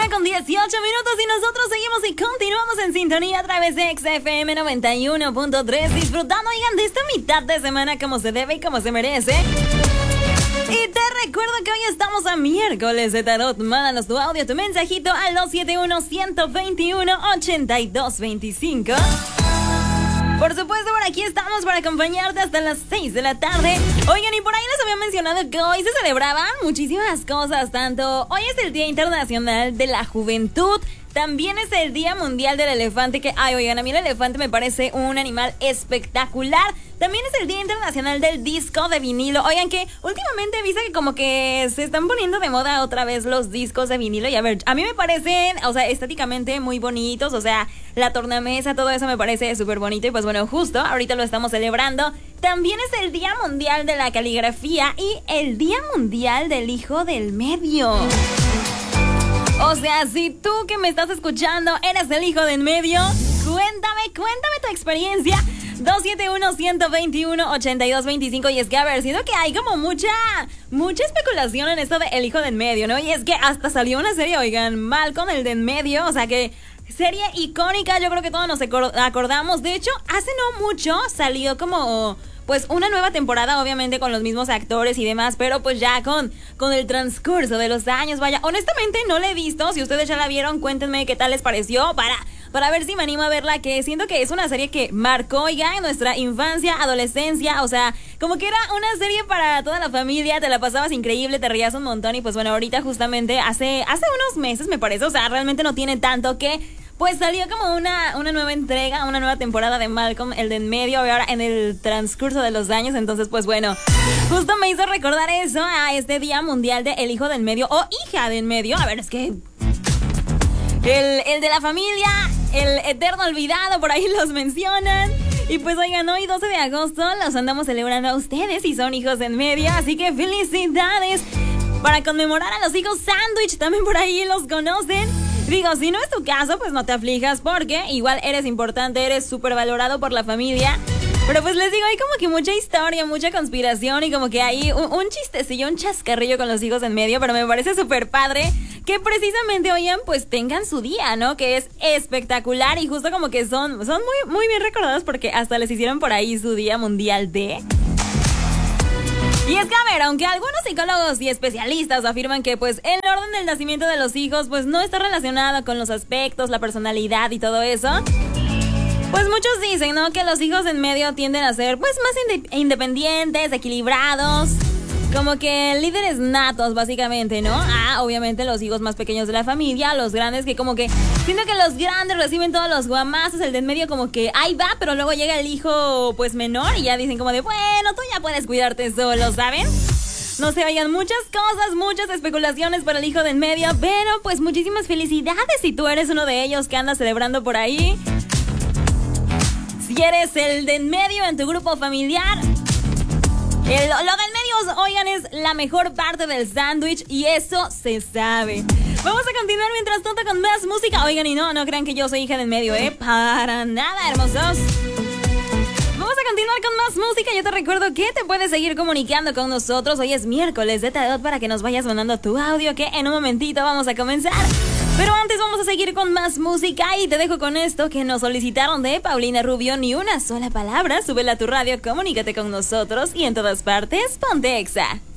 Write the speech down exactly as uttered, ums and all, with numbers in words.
con dieciocho minutos y nosotros seguimos y continuamos en sintonía a través de X F M noventa y uno punto tres, disfrutando, oigan, de esta mitad de semana como se debe y como se merece. Y te recuerdo que hoy estamos a miércoles de tarot. Mándanos tu audio, tu mensajito al dos siete uno, uno dos uno, ocho dos dos cinco. Por supuesto, por aquí estamos para acompañarte hasta las seis de la tarde. Oigan, y por ahí les había mencionado que hoy se celebraban muchísimas cosas. Tanto hoy es el Día Internacional de la Juventud, también es el Día Mundial del Elefante, que, ay, oigan, a mí el elefante me parece un animal espectacular. También es el Día Internacional del Disco de Vinilo. Oigan, que últimamente he visto que como que se están poniendo de moda otra vez los discos de vinilo. Y a ver, a mí me parecen, o sea, estéticamente muy bonitos. O sea, la tornamesa, todo eso me parece súper bonito. Y pues bueno, justo ahorita lo estamos celebrando. También es el Día Mundial de la Caligrafía y el Día Mundial del Hijo del Medio. O sea, si tú que me estás escuchando eres el hijo del medio, cuéntame, cuéntame tu experiencia. dos siete uno, uno dos uno, ocho dos dos cinco. Y es que, a ver, siento que hay como mucha, mucha especulación en esto de el hijo del medio, ¿no? Y es que hasta salió una serie, oigan, Malcolm, el del medio, o sea que... serie icónica, yo creo que todos nos acordamos. De hecho, hace no mucho salió como... pues una nueva temporada, obviamente con los mismos actores y demás, pero pues ya con, con el transcurso de los años, vaya, honestamente no la he visto. Si ustedes ya la vieron, cuéntenme qué tal les pareció para, para ver si me animo a verla, que siento que es una serie que marcó ya en nuestra infancia, adolescencia, o sea, como que era una serie para toda la familia, te la pasabas increíble, te reías un montón. Y pues bueno, ahorita justamente hace, hace unos meses me parece, o sea, realmente no tiene tanto que... pues salió como una, una nueva entrega, una nueva temporada de Malcolm, el de en medio, ahora en el transcurso de los años. Entonces, pues bueno, justo me hizo recordar eso a este Día Mundial de el Hijo del Medio o Hija del Medio. A ver, es que... El, el de la familia, el eterno olvidado, por ahí los mencionan. Y pues oigan, hoy doce de agosto los andamos celebrando a ustedes y son hijos del medio. Así que felicidades para conmemorar a los hijos sándwich, también por ahí los conocen. Digo, si no es tu caso, pues no te aflijas porque igual eres importante, eres súper valorado por la familia. Pero pues les digo, hay como que mucha historia, mucha conspiración y como que hay un, un chistecillo, un chascarrillo con los hijos en medio, pero me parece súper padre que precisamente, oigan, pues tengan su día, ¿no? Que es espectacular y justo como que son, son muy, muy bien recordados porque hasta les hicieron por ahí su Día Mundial de... Y es que, a ver, aunque algunos psicólogos y especialistas afirman que pues el orden del nacimiento de los hijos pues no está relacionado con los aspectos, la personalidad y todo eso, pues muchos dicen, ¿no? Que los hijos en medio tienden a ser pues más inde- independientes, equilibrados, como que líderes natos básicamente, ¿no? Ah, obviamente los hijos más pequeños de la familia, los grandes que como que siento que los grandes reciben todos los guamazos, el de en medio como que ahí va, pero luego llega el hijo pues menor y ya dicen como de bueno, tú ya puedes cuidarte solo, ¿saben? No se oigan, muchas cosas, muchas especulaciones para el hijo de en medio, pero pues muchísimas felicidades si tú eres uno de ellos que anda celebrando por ahí. Si eres el de en medio en tu grupo familiar, el, lo del medio, oigan, es la mejor parte del sándwich y eso se sabe. Vamos a continuar mientras tanto con más música. Oigan, y no, no crean que yo soy hija del medio, ¿eh? Para nada, hermosos. Vamos a continuar con más música. Yo te recuerdo que te puedes seguir comunicando con nosotros. Hoy es miércoles de tarot para que nos vayas mandando tu audio, que en un momentito vamos a comenzar. Pero antes vamos a seguir con más música y te dejo con esto que nos solicitaron de Paulina Rubio. Ni una sola palabra, súbela a tu radio, comunícate con nosotros y en todas partes, ponte Exa.